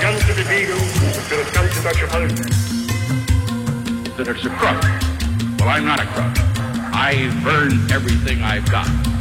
ganze Bewegung für das ganze deutsche Volk. That it's a crook. Well, I'm not a crook. I've earned everything I've got.